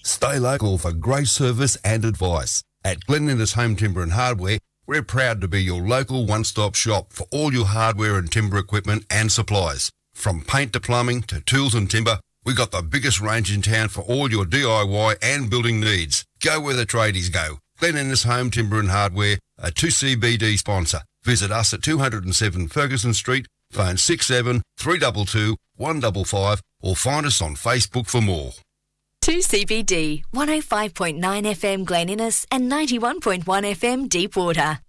Stay local for great service and advice. At Glen Innes Home Timber and Hardware, we're proud to be your local one-stop shop for all your hardware and timber equipment and supplies. From paint to plumbing to tools and timber, we got the biggest range in town for all your DIY and building needs. Go where the tradies go. Glen Innes Home Timber and Hardware, a 2CBD sponsor. Visit us at 207 Ferguson Street, phone 67 322 155 or find us on Facebook for more. 2CBD, 105.9 FM Glen Innes and 91.1 FM Deepwater.